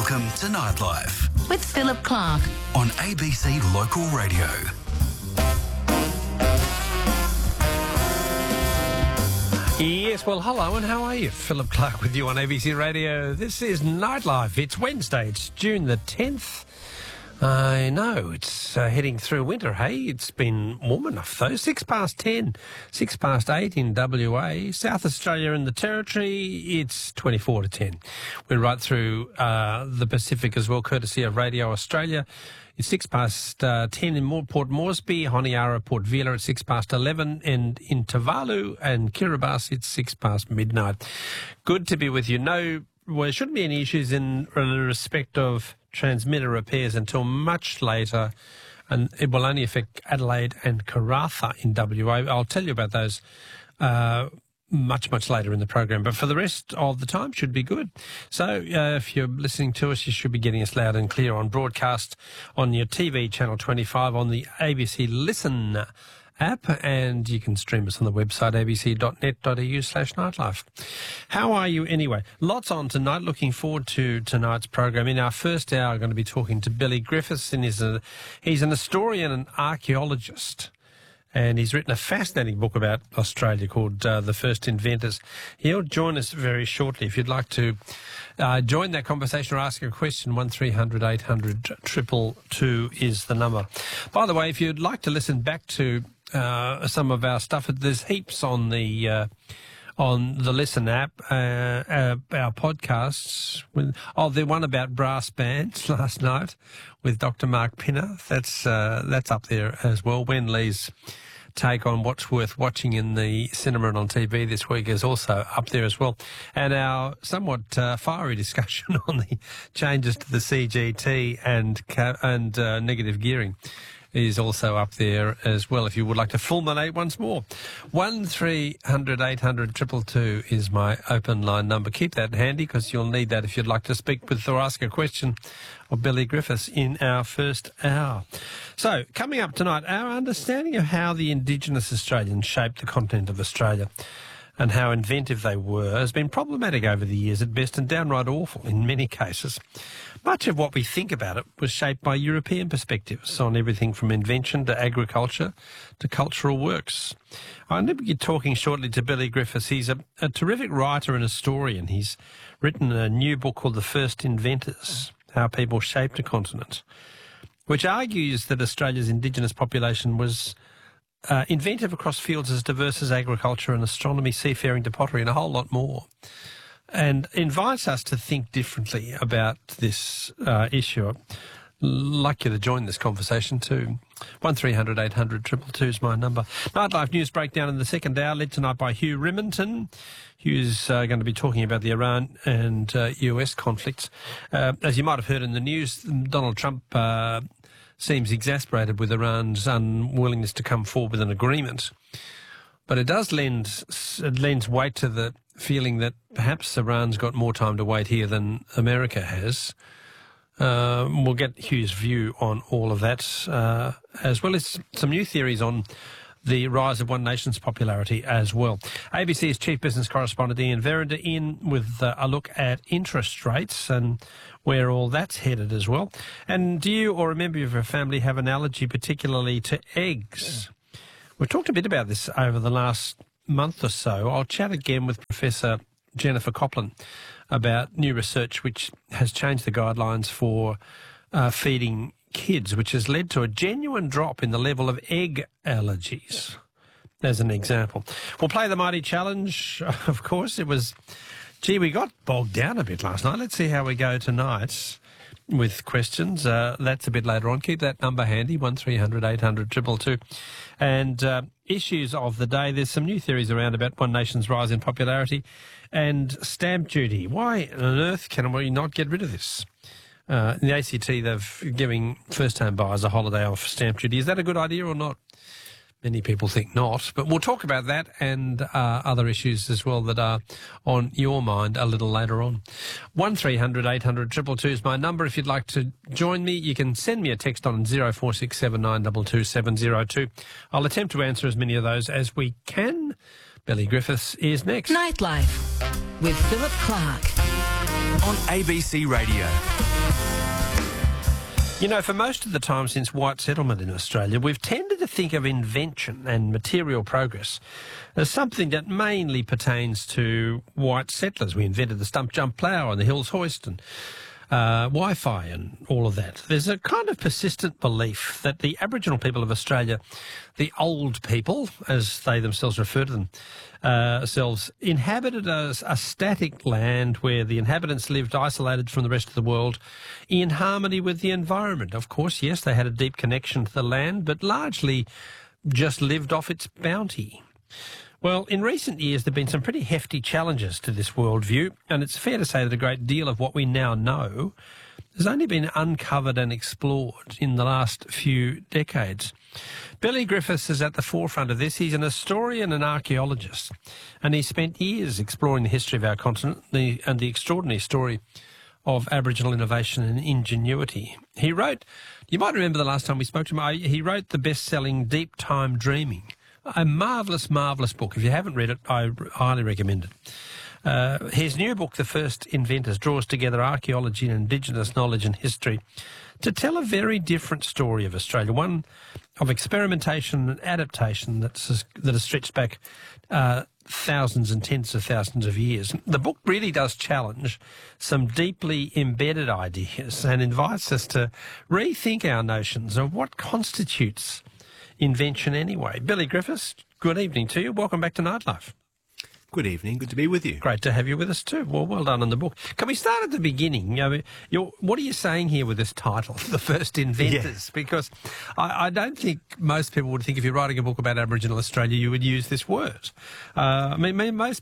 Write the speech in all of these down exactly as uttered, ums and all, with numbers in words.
Welcome to Nightlife with Philip Clark on A B C Local Radio. Yes, well, hello and how are you? Philip Clark with you on A B C Radio. This is Nightlife. It's Wednesday. It's June the tenth. I know, it's uh, heading through winter, hey? It's been warm enough, though. Six past ten, six past eight in W A. South Australia and the Territory, it's twenty-four to ten. We're right through uh, the Pacific as well, courtesy of Radio Australia. It's six past uh, ten in More, Port Moresby, Honiara, Port Vila at six past eleven, and in Tuvalu and Kiribati it's six past midnight. Good to be with you. No, well, there shouldn't be any issues in, in respect of transmitter repairs until much later, and it will only affect Adelaide and Karratha in W A. I'll tell you about those uh, much, much later in the program. But for the rest of the time, should be good. So uh, if you're listening to us, you should be getting us loud and clear on broadcast on your T V channel twenty-five on the A B C Listen app, and you can stream us on the website a b c dot net dot a u slash nightlife. How are you anyway? Lots on tonight. Looking forward to tonight's program. In our first hour, I'm going to be talking to Billy Griffiths, and he's, a, he's an historian and archaeologist. And he's written a fascinating book about Australia called uh, The First Inventors. He'll join us very shortly. If you'd like to uh, join that conversation or ask a question, one three hundred eight hundred two two two is the number. By the way, if you'd like to listen back to uh, some of our stuff, there's heaps on the uh, on the Listen app, uh, uh, our podcasts. With, oh, the one about brass bands last night with Doctor Mark Pinner. That's uh, that's up there as well. Wen Lee's take on what's worth watching in the cinema and on T V this week is also up there as well. And our somewhat uh, fiery discussion on the changes to the C G T and and uh, negative gearing is also up there as well, if you would like to fulminate once more. one three hundred eight hundred two two two is my open line number. Keep that handy because you'll need that if you'd like to speak with or ask a question of Billy Griffiths in our first hour. So, coming up tonight, our understanding of how the Indigenous Australians shaped the continent of Australia and how inventive they were has been problematic over the years at best and downright awful in many cases. Much of what we think about it was shaped by European perspectives on everything from invention to agriculture to cultural works. I'm going to be talking shortly to Billy Griffiths. He's a, a terrific writer and historian. He's written a new book called The First Inventors, How People Shaped a Continent, which argues that Australia's Indigenous population was uh, inventive across fields as diverse as agriculture and astronomy, seafaring to pottery and a whole lot more, and invites us to think differently about this uh, issue. I'd like you to join this conversation too. one three hundred eight hundred two two two is my number. Nightlife news breakdown in the second hour, led tonight by Hugh Rimmington. Hugh's uh, going to be talking about the Iran and uh, U S conflicts. Uh, as you might have heard in the news, Donald Trump uh, seems exasperated with Iran's unwillingness to come forward with an agreement. But it does lend, it lends weight to the feeling that perhaps Iran's got more time to wait here than America has. Uh, we'll get Hugh's view on all of that, uh, as well as some new theories on the rise of One Nation's popularity as well. A B C's chief business correspondent Ian Verrinder in with uh, a look at interest rates and where all that's headed as well. And do you or a member of your family have an allergy particularly to eggs? We've talked a bit about this over the last month or so. I'll chat again with Professor Jennifer Copland about new research which has changed the guidelines for uh, feeding kids, which has led to a genuine drop in the level of egg allergies, as an example. We'll play the Mighty Challenge, of course. It was, gee, we got bogged down a bit last night. Let's see how we go tonight with questions. Uh, that's a bit later on. Keep that number handy, one three hundred eight hundred two two two. And uh, issues of the day, there's some new theories around about One Nation's rise in popularity and stamp duty. Why on earth can we not get rid of this? Uh, in the A C T, they're giving first-time buyers a holiday off stamp duty. Is that a good idea or not? Many people think not, but we'll talk about that and uh, other issues as well that are on your mind a little later on. one three hundred eight hundred two two two is my number. If you'd like to join me, you can send me a text on zero four six seven nine two two seven zero two. I'll attempt to answer as many of those as we can. Billy Griffiths is next. Nightlife with Philip Clark on A B C Radio. You know, for most of the time since white settlement in Australia, we've tended to think of invention and material progress as something that mainly pertains to white settlers. We invented the stump jump plough and the Hills hoist and uh, Wi-Fi and all of that. There's a kind of persistent belief that the Aboriginal people of Australia, the old people, as they themselves refer to them, uh, selves, inhabited a, a static land where the inhabitants lived isolated from the rest of the world in harmony with the environment. Of course, yes, they had a deep connection to the land, but largely just lived off its bounty. Well, in recent years, there have been some pretty hefty challenges to this worldview, and it's fair to say that a great deal of what we now know has only been uncovered and explored in the last few decades. Billy Griffiths is at the forefront of this. He's an historian and archaeologist, and he spent years exploring the history of our continent the, and the extraordinary story of Aboriginal innovation and ingenuity. He wrote, you might remember the last time we spoke to him, he wrote the best-selling Deep Time Dreaming, a marvellous, marvellous book. If you haven't read it, I highly recommend it. Uh, his new book, The First Inventors, draws together archaeology and Indigenous knowledge and history to tell a very different story of Australia, one of experimentation and adaptation that's, that has stretched back uh, thousands and tens of thousands of years. The book really does challenge some deeply embedded ideas and invites us to rethink our notions of what constitutes invention anyway. Billy Griffiths, good evening to you. Welcome back to Nightlife. Good evening. Good to be with you. Great to have you with us too. Well, well done on the book. Can we start at the beginning? You know, you're, what are you saying here with this title, The First Inventors? Yeah. Because I, I don't think most people would think if you're writing a book about Aboriginal Australia, you would use this word. Uh, I mean, most,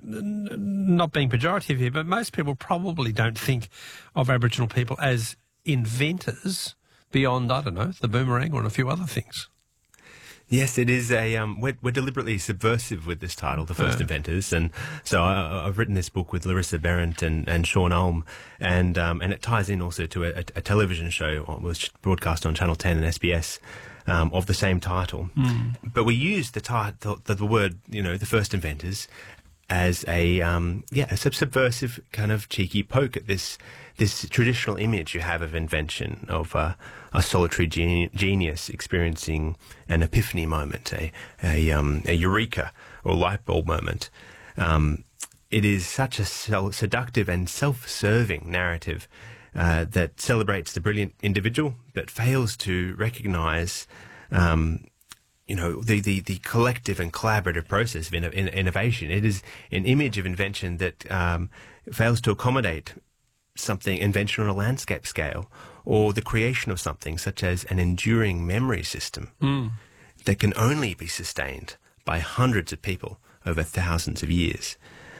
not being pejorative here, but most people probably don't think of Aboriginal people as inventors beyond, I don't know, the boomerang or a few other things. Yes, it is a. Um, we're, we're deliberately subversive with this title, The First Uh. Inventors, and so I, I've written this book with Larissa Berendt and, and Sean Ulm, and um, and it ties in also to a, a television show that was broadcast on Channel ten and S B S um, of the same title. Mm. But we used the title, the, the word, you know, The First Inventors, as a um, yeah, a subversive kind of cheeky poke at this this traditional image you have of invention, of uh, a solitary geni- genius experiencing an epiphany moment, a a, um, a eureka or light bulb moment. Um, it is such a sel- seductive and self-serving narrative uh, that celebrates the brilliant individual, but fails to recognise um, you know, the, the, the collective and collaborative process of in, in, innovation. It is an image of invention that um, fails to accommodate something, invention on a landscape scale, or the creation of something such as an enduring memory system mm. that can only be sustained by hundreds of people over thousands of years.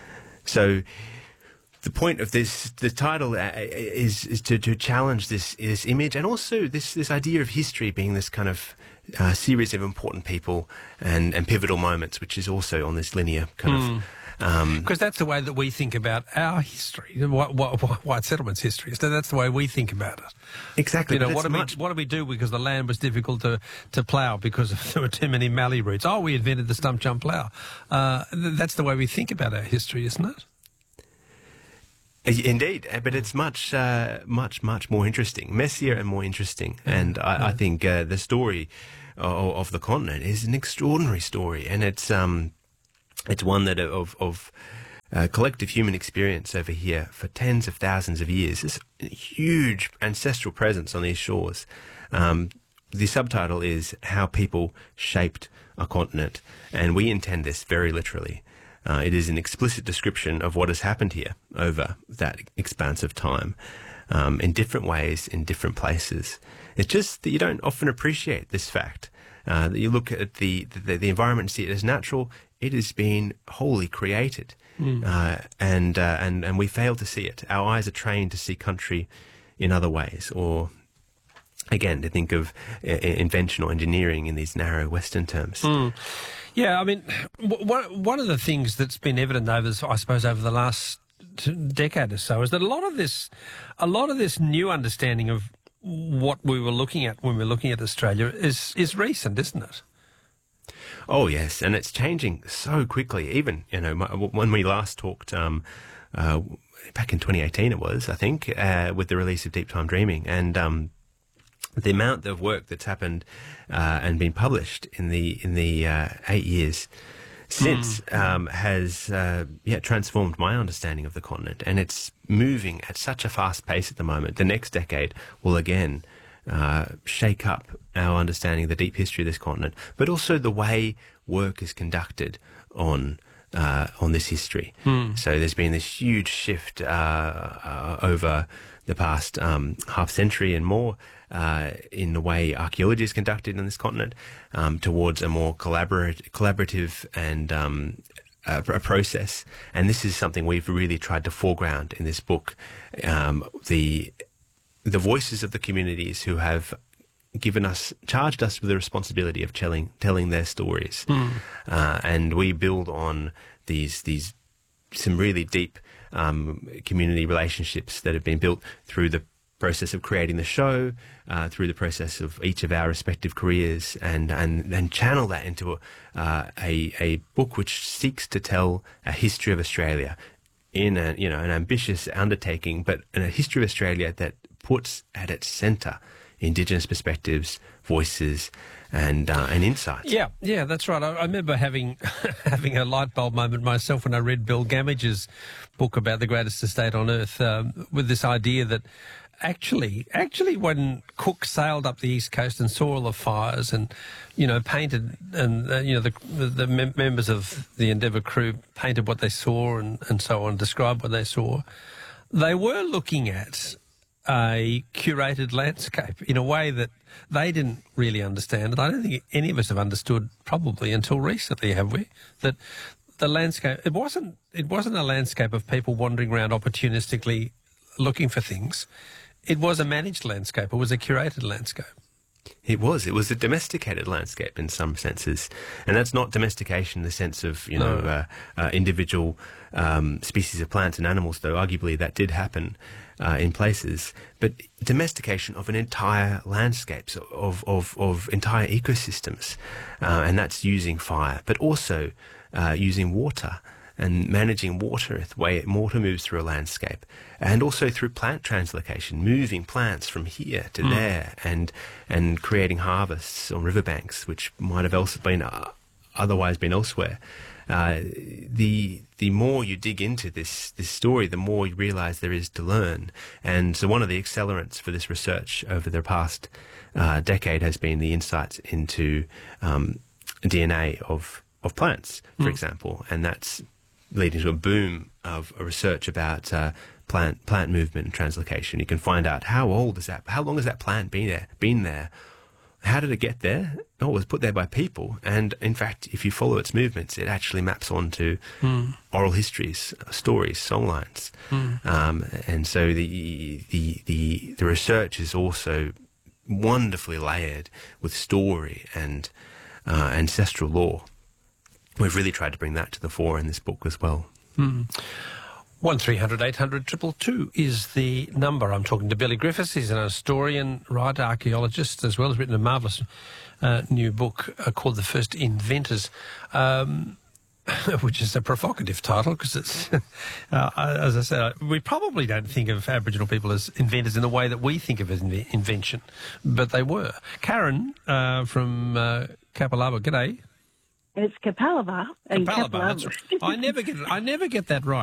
So the point of this, the title uh, is is to, to challenge this this image, and also this this idea of history being this kind of uh, series of important people and, and pivotal moments, which is also on this linear kind mm. of. Um, because that's the way that we think about our history, white, white, white settlements history. So that's the way we think about it. Exactly. You know, what do, much... we, what do we do because the land was difficult to, to plough because there were too many mallee roots? Oh, we invented the stump jump plough. Uh, that's the way we think about our history, isn't it? Indeed, but it's much, uh, much, much more interesting, messier and more interesting. And I, I think uh, the story of, of the continent is an extraordinary story, and it's um, it's one that of of uh, collective human experience over here for tens of thousands of years. This huge ancestral presence on these shores. Um, the subtitle is "How People Shaped a Continent," and we intend this very literally. Uh, it is an explicit description of what has happened here over that expanse of time, um, in different ways, in different places. It's just that you don't often appreciate this fact. Uh, that you look at the, the the environment and see it as natural. It has been wholly created, mm. uh, and uh, and and we fail to see it. Our eyes are trained to see country in other ways, or again to think of uh, invention or engineering in these narrow Western terms. Mm. Yeah, I mean, one one of the things that's been evident over, I suppose, over the last decade or so is that a lot of this, a lot of this new understanding of what we were looking at when we were looking at Australia is is recent, isn't it? Oh yes, and it's changing so quickly. Even you know, when we last talked um, uh, back in twenty eighteen it was, I think, uh, with the release of Deep Time Dreaming. And um, the amount of work that's happened uh, and been published in the in the uh, eight years since mm. um, has uh, yeah transformed my understanding of the continent, and it's moving at such a fast pace at the moment. The next decade will again uh, shake up our understanding of the deep history of this continent, but also the way work is conducted on uh, on this history. Mm. So there's been this huge shift uh, uh, over the past um, half century and more uh, in the way archaeology is conducted in this continent, um, towards a more collaborative, collaborative and um, a, a process. And this is something we've really tried to foreground in this book. Um, the the voices of the communities who have given us, charged us with the responsibility of telling telling their stories, mm. uh, and we build on these these some really deep um, community relationships that have been built through the process of creating the show, uh, through the process of each of our respective careers, and and, and channel that into a, uh, a a book which seeks to tell a history of Australia in a you know an ambitious undertaking, but in a history of Australia that puts at its centre Indigenous perspectives, voices, and uh, and insights. Yeah, yeah, that's right. I, I remember having having a light bulb moment myself when I read Bill Gamage's book about the greatest estate on earth, um, with this idea that actually, actually, when Cook sailed up the east coast and saw all the fires, and you know, painted, and uh, you know, the the, the mem- members of the Endeavour crew painted what they saw and and so on, described what they saw, they were looking at a curated landscape in a way that they didn't really understand. And I don't think any of us have understood probably until recently, have we? That the landscape, it wasn't, it wasn't a landscape of people wandering around opportunistically looking for things. It was a managed landscape. It was a curated landscape. It was. It was a domesticated landscape in some senses. And that's not domestication in the sense of, you know, no. uh, uh, individual um, species of plants and animals, though arguably that did happen uh, in places. But domestication of an entire landscape, so of, of, of entire ecosystems. Uh, and that's using fire, but also uh, using water and managing water, the way water moves through a landscape, and also through plant translocation, moving plants from here to mm. there, and and creating harvests on riverbanks, which might have else been uh, otherwise been elsewhere. Uh, the the more you dig into this this story, the more you realise there is to learn. And so one of the accelerants for this research over the past uh, decade has been the insights into um, D N A of of plants, for mm. example, and that's leading to a boom of a research about uh, plant plant movement and translocation. You can find out how old is that, how long has that plant been there, been there, how did it get there? Oh, it was put there by people. And in fact, if you follow its movements, it actually maps onto mm. oral histories, stories, songlines. Mm. Um, and so the, the the the research is also wonderfully layered with story and uh, ancestral lore. We've really tried to bring that to the fore in this book as well. Mm. one three hundred eight hundred two two two is the number. I'm talking to Billy Griffiths. He's an historian, writer, archaeologist, as well as written a marvellous uh, new book uh, called The First Inventors, um, which is a provocative title because it's, uh, as I said, we probably don't think of Aboriginal people as inventors in the way that we think of inve- invention, but they were. Karen uh, from uh, Kapalaba, g'day. It's Kapalaba. Kapalaba, that's right. I never get it. I never get that right.